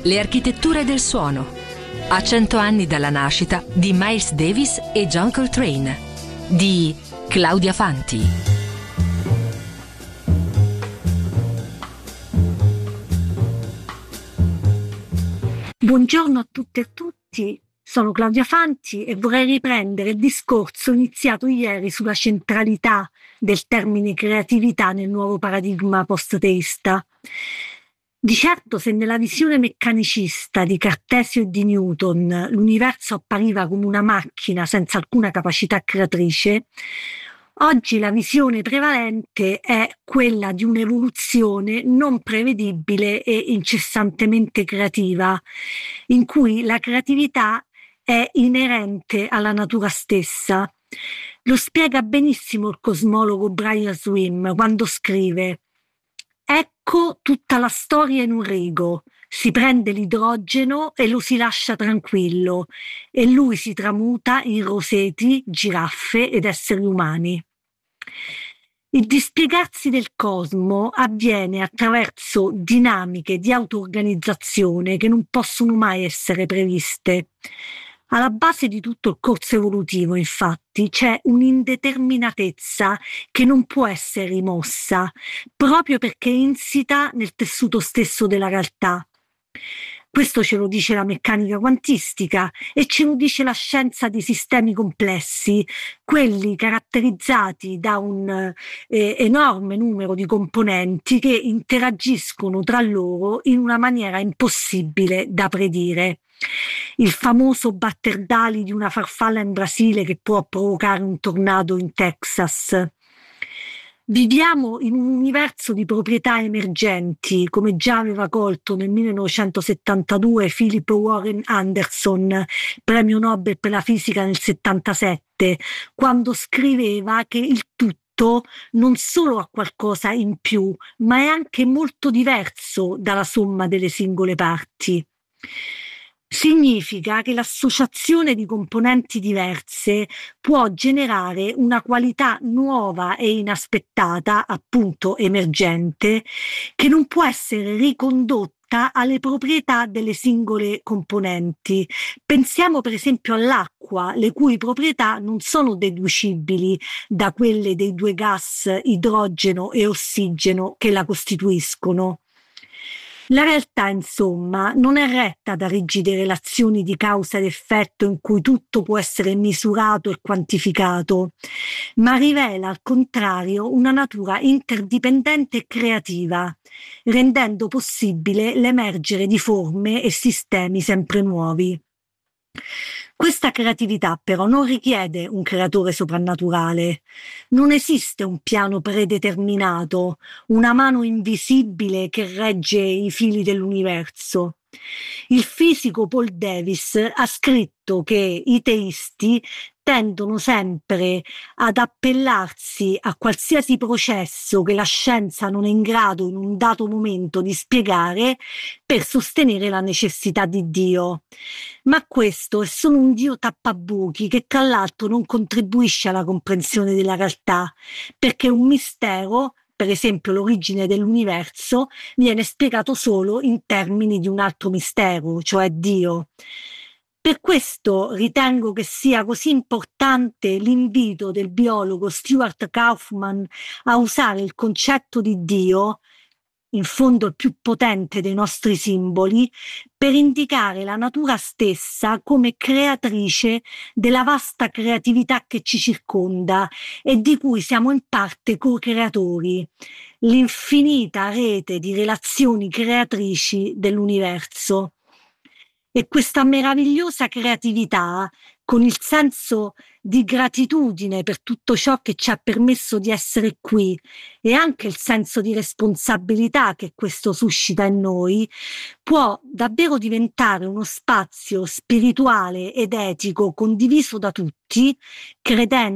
Le architetture del suono. A 100 anni dalla nascita di Miles Davis e John Coltrane. Di Claudia Fanti. Buongiorno a tutte e a tutti, sono Claudia Fanti e vorrei riprendere il discorso iniziato ieri sulla centralità del termine creatività nel nuovo paradigma post-teista. Di certo, se nella visione meccanicista di Cartesio e di Newton l'universo appariva come una macchina senza alcuna capacità creatrice, oggi la visione prevalente è quella di un'evoluzione non prevedibile e incessantemente creativa, in cui la creatività è inerente alla natura stessa. Lo spiega benissimo il cosmologo Brian Swimme quando scrive: ecco tutta la storia in un rigo. Si prende l'idrogeno e lo si lascia tranquillo e lui si tramuta in roseti, giraffe ed esseri umani. Il dispiegarsi del cosmo avviene attraverso dinamiche di auto-organizzazione che non possono mai essere previste. Alla base di tutto il corso evolutivo, infatti, c'è un'indeterminatezza che non può essere rimossa, proprio perché è insita nel tessuto stesso della realtà. Questo ce lo dice la meccanica quantistica e ce lo dice la scienza di sistemi complessi, quelli caratterizzati da un enorme numero di componenti che interagiscono tra loro in una maniera impossibile da predire. Il famoso batterdali di una farfalla in Brasile che può provocare un tornado in Texas. Viviamo in un universo di proprietà emergenti, come già aveva colto nel 1972 Philip Warren Anderson, premio Nobel per la fisica nel 1977, quando scriveva che il tutto non solo ha qualcosa in più, ma è anche molto diverso dalla somma delle singole parti. Significa che l'associazione di componenti diverse può generare una qualità nuova e inaspettata, appunto emergente, che non può essere ricondotta alle proprietà delle singole componenti. Pensiamo per esempio all'acqua, le cui proprietà non sono deducibili da quelle dei due gas idrogeno e ossigeno che la costituiscono. La realtà, insomma, non è retta da rigide relazioni di causa ed effetto in cui tutto può essere misurato e quantificato, ma rivela al contrario una natura interdipendente e creativa, rendendo possibile l'emergere di forme e sistemi sempre nuovi. Questa creatività però non richiede un creatore soprannaturale. Non esiste un piano predeterminato, una mano invisibile che regge i fili dell'universo. Il fisico Paul Davies ha scritto che i teisti tendono sempre ad appellarsi a qualsiasi processo che la scienza non è in grado in un dato momento di spiegare per sostenere la necessità di Dio. Ma questo è solo un Dio tappabuchi che tra l'altro non contribuisce alla comprensione della realtà, perché un mistero, per esempio l'origine dell'universo, viene spiegato solo in termini di un altro mistero, cioè Dio. Per questo ritengo che sia così importante l'invito del biologo Stuart Kauffman a usare il concetto di Dio, in fondo il più potente dei nostri simboli, per indicare la natura stessa come creatrice della vasta creatività che ci circonda e di cui siamo in parte co-creatori, l'infinita rete di relazioni creatrici dell'universo. E questa meravigliosa creatività, con il senso di gratitudine per tutto ciò che ci ha permesso di essere qui e anche il senso di responsabilità che questo suscita in noi, può davvero diventare uno spazio spirituale ed etico condiviso da tutti, credendo